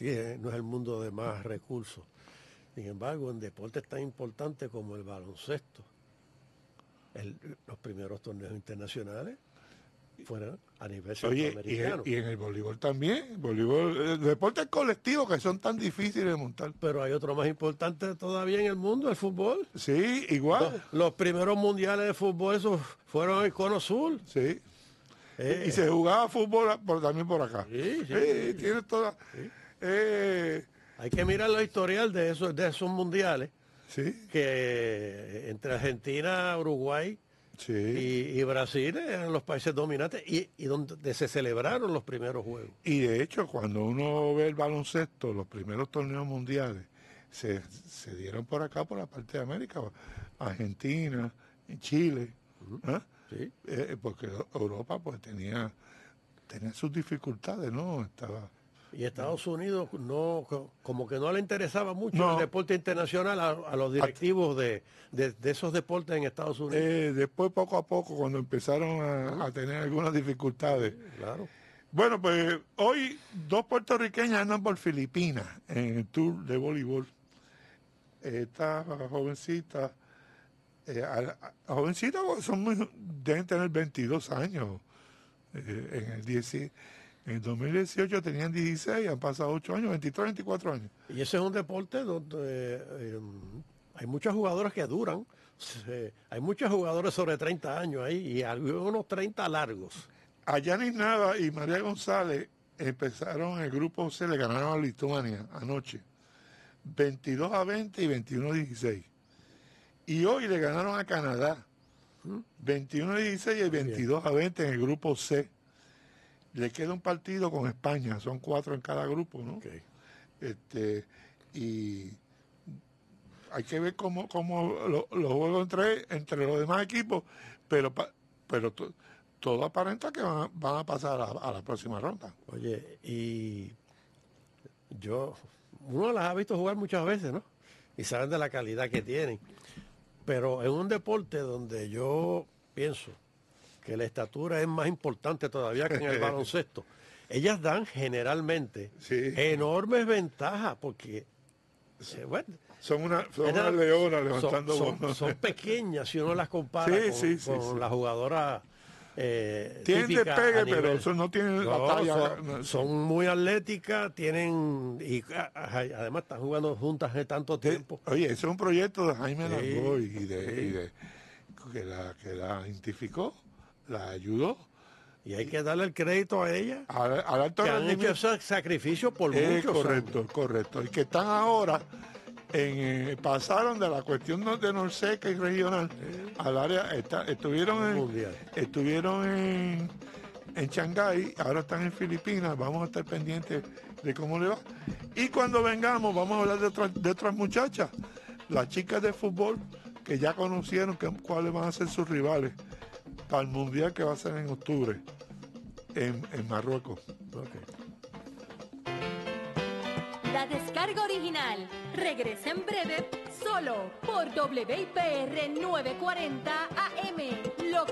no es el mundo de más recursos. Sin embargo, en deportes tan importantes como el baloncesto, los primeros torneos internacionales fueron a nivel Oye, centroamericano. y en el voleibol también. Voleibol, deportes colectivos que son tan difíciles de montar. Pero hay otro más importante todavía en el mundo, el fútbol. Sí, igual. Los primeros mundiales de fútbol esos fueron en el Cono Sur. Sí. Y se jugaba fútbol también por acá. Sí, sí. Tiene toda. Sí. Eh, Hay que mirar la historial de esos mundiales, sí, que entre Argentina, Uruguay sí. y Brasil eran los países dominantes y donde se celebraron los primeros juegos. Y de hecho, cuando uno ve el baloncesto, los primeros torneos mundiales se dieron por acá, por la parte de América, Argentina, Chile, ¿ah? Sí. Porque Europa pues tenía sus dificultades, ¿no? Estaba... Y Estados Unidos como que no le interesaba mucho No. el deporte internacional a los directivos de esos deportes en Estados Unidos. Después, poco a poco, cuando empezaron a tener algunas dificultades. Claro. Bueno, pues hoy 2 puertorriqueñas andan por Filipinas en el tour de voleibol. Esta jovencita, deben tener 22 años. En el 2018 tenían 16, han pasado 8 años, 23, 24 años. Y ese es un deporte donde hay muchas jugadoras que duran. Hay muchos jugadores sobre 30 años ahí y algunos 30 largos. A Yanis Nava y María González empezaron el grupo C, le ganaron a Lituania anoche. 22-20 y 21-16. Y hoy le ganaron a Canadá. 21-16 y 22-20 en el grupo C. Le queda un partido con España, son 4 en cada grupo, ¿no? Okay. Y hay que ver cómo los juegos entre los demás equipos, pero todo aparenta que van a pasar a la próxima ronda. Oye, y uno las ha visto jugar muchas veces, ¿no? Y saben de la calidad que tienen. Pero en un deporte donde yo pienso que la estatura es más importante todavía que en el baloncesto, ellas dan generalmente enormes ventajas porque, bueno, son unas leonas levantando bombas. Son pequeñas si uno las compara con las jugadoras tienen despegue, pero no tienen la talla. Son muy atléticas, y además están jugando juntas de tanto tiempo. Oye, ese es un proyecto de Jaime Largoy que la identificó, la ayudó. Y hay que darle el crédito a ella, al alto que han hecho ese sacrificio por muchos años. Correcto. Y que están ahora, pasaron de la cuestión de Norseca y regional al área, estuvieron en Shanghái, ahora están en Filipinas, vamos a estar pendientes de cómo le va. Y cuando vengamos vamos a hablar de otras muchachas, las chicas de fútbol que ya conocieron cuáles van a ser sus rivales para el mundial que va a ser en octubre en Marruecos. Okay. La descarga original regresa en breve solo por WIPR 940 AM.